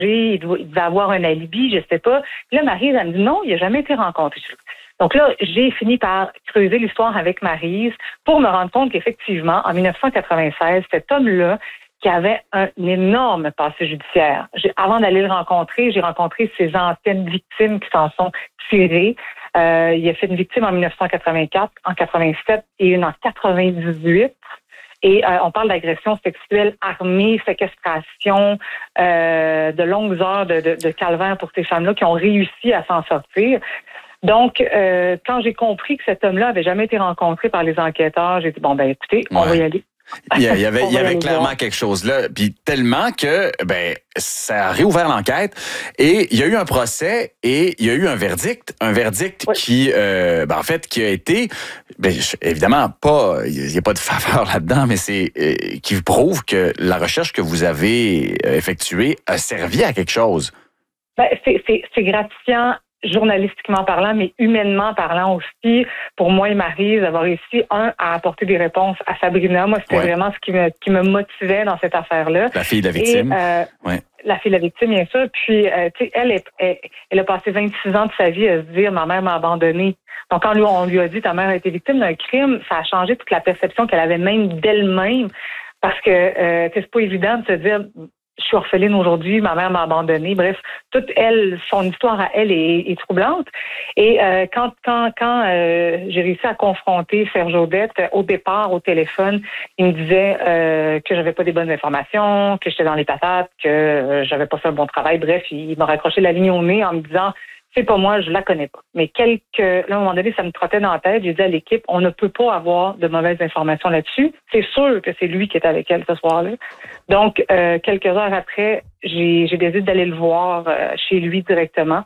il devait avoir un alibi, je sais pas. Puis là, Maryse, elle me dit non, il n'a jamais été rencontré. Donc là, j'ai fini par creuser l'histoire avec Maryse pour me rendre compte qu'effectivement, en 1996, cet homme-là, qui avait un énorme passé judiciaire. Avant d'aller le rencontrer, j'ai rencontré ses anciennes victimes qui s'en sont tirées. Il a fait une victime en 1984, en 87 et une en 98. Et on parle d'agression sexuelle armée, séquestration, de longues heures de calvaire pour ces femmes-là qui ont réussi à s'en sortir. Donc, quand j'ai compris que cet homme-là avait jamais été rencontré par les enquêteurs, j'ai dit, bon, ben écoutez, on va y aller. Il y avait clairement quelque chose là, puis tellement que ça a réouvert l'enquête et il y a eu un procès et il y a eu un verdict oui. qui en fait qui a été évidemment pas, il n'y a pas de faveur là-dedans, mais c'est qui prouve que la recherche que vous avez effectuée a servi à quelque chose. C'est gratifiant. Journalistiquement parlant, mais humainement parlant aussi, pour moi et Maryse, d'avoir réussi, à apporter des réponses à Sabrina. Moi, c'était vraiment ce qui me motivait dans cette affaire-là. La fille de la victime. La fille de la victime, bien sûr. Puis, tu sais, elle a passé 26 ans de sa vie à se dire, ma mère m'a abandonnée. Donc, quand on lui a dit, ta mère a été victime d'un crime, ça a changé toute la perception qu'elle avait même d'elle-même. Parce que c'est pas évident de se dire, je suis orpheline aujourd'hui, ma mère m'a abandonnée. Bref, toute son histoire à elle est troublante. Et quand j'ai réussi à confronter Serge Audette, au départ, au téléphone, il me disait que j'avais pas des bonnes informations, que j'étais dans les patates, que j'avais pas fait un bon travail. Bref, il m'a raccroché la ligne au nez en me disant, c'est pas moi, je la connais pas. Mais là, à un moment donné, ça me trottait dans la tête. J'ai dit à l'équipe, on ne peut pas avoir de mauvaises informations là-dessus. C'est sûr que c'est lui qui est avec elle ce soir-là. Donc, quelques heures après, j'ai décidé d'aller le voir chez lui directement.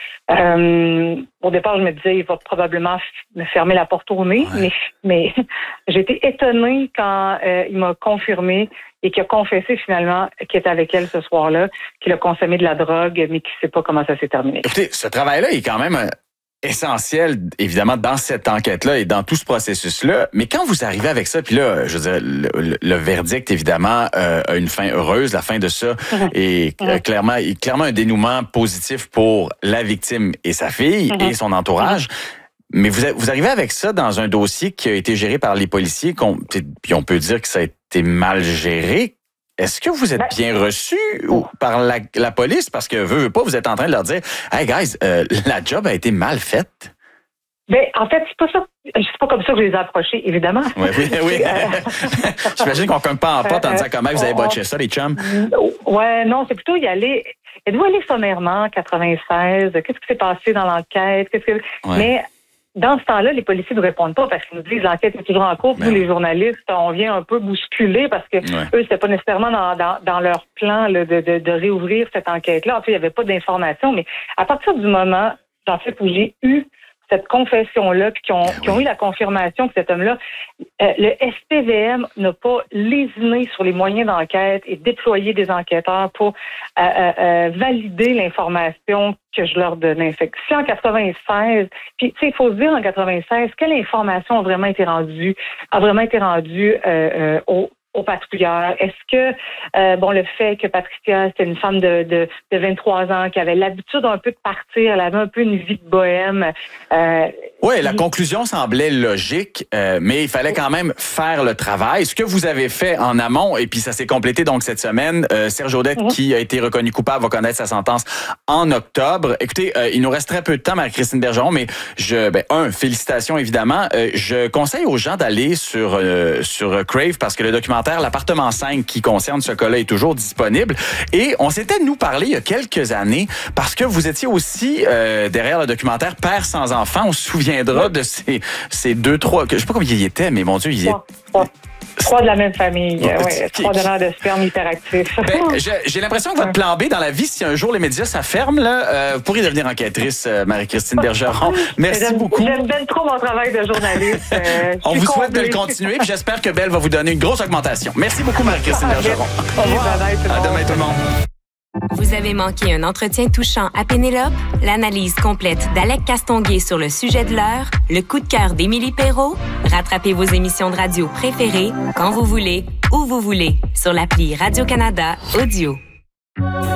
Au départ, je me disais, il va probablement me fermer la porte au nez, mais j'ai été étonnée quand il m'a confirmé et qu'il a confessé finalement qu'il était avec elle ce soir-là, qu'il a consommé de la drogue, mais qu'il ne sait pas comment ça s'est terminé. Écoutez, ce travail-là est quand même essentiel, évidemment, dans cette enquête-là et dans tout ce processus-là. Mais quand vous arrivez avec ça, puis là, je veux dire, le verdict, évidemment, a une fin heureuse. La fin de ça est clairement un dénouement positif pour la victime et sa fille et son entourage. Mais vous arrivez avec ça dans un dossier qui a été géré par les policiers, puis on peut dire que ça a été mal géré. Est-ce que vous êtes bien reçu par la police? Parce que, veux pas, vous êtes en train de leur dire, « Hey, guys, la job a été mal faite. » Ben, en fait, c'est pas comme ça que je les ai approchés, évidemment. Oui. J'imagine qu'on ne cogne pas en porte en disant comment vous avez botché ça, les chums. Ouais, non, c'est plutôt y aller. Êtes-vous allé sommairement, 96? Qu'est-ce qui s'est passé dans l'enquête? Mais dans ce temps-là, les policiers ne répondent pas parce qu'ils nous disent l'enquête est toujours en cours. Nous, les journalistes, on vient un peu bousculer parce que eux, c'était pas nécessairement dans leur plan là, de réouvrir cette enquête-là. En fait, il n'y avait pas d'informations. Mais à partir du moment, en fait, où j'ai eu cette confession-là, puis qui ont eu la confirmation que cet homme-là, le SPVM n'a pas lésiné sur les moyens d'enquête et déployé des enquêteurs pour valider l'information que je leur donnais. Fait que si en 96, puis tu sais, il faut se dire en 96, quelle information a vraiment été rendue aux patrouilleurs? Est-ce que, le fait que Patricia, c'était une femme de 23 ans qui avait l'habitude un peu de partir, elle avait un peu une vie de bohème. Oui, la conclusion semblait logique, mais il fallait quand même faire le travail. Ce que vous avez fait en amont, et puis ça s'est complété donc cette semaine, Serge Audette, qui a été reconnu coupable, va connaître sa sentence en octobre. Écoutez, il nous reste très peu de temps, Marie-Christine Bergeron, mais félicitations évidemment. Je conseille aux gens d'aller sur Crave parce que le documentaire L'appartement 5 qui concerne ce cas-là est toujours disponible. Et on s'était nous parlé il y a quelques années parce que vous étiez aussi derrière le documentaire Père sans enfant. On se souviendra de ces deux, trois... Je sais pas combien il était, mais mon Dieu, il est... Trois de la même famille, trois donneurs de sperme hyperactifs. J'ai l'impression que votre plan B dans la vie, si un jour les médias ça ferme, vous pourriez devenir enquêtrice, Marie-Christine Bergeron. Merci beaucoup. J'aime bien trop mon travail de journaliste. On vous souhaite de le continuer, puis j'espère que Belle va vous donner une grosse augmentation. Merci beaucoup, Marie-Christine Bergeron. Au revoir. À demain, tout le monde. Vous avez manqué un entretien touchant à Pénélope? L'analyse complète d'Alec Castonguay sur le sujet de l'heure, le coup de cœur d'Émilie Perrault? Rattrapez vos émissions de radio préférées quand vous voulez, où vous voulez, sur l'appli Radio-Canada Audio.